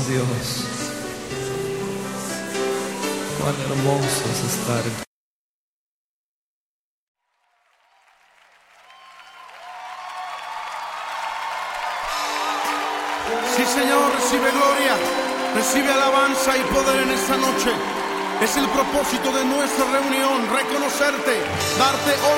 Dios. Cuán hermoso es estar en tu... Sí, Señor, recibe gloria, recibe alabanza y poder en esta noche. Es el propósito de nuestra reunión, reconocerte, darte honra.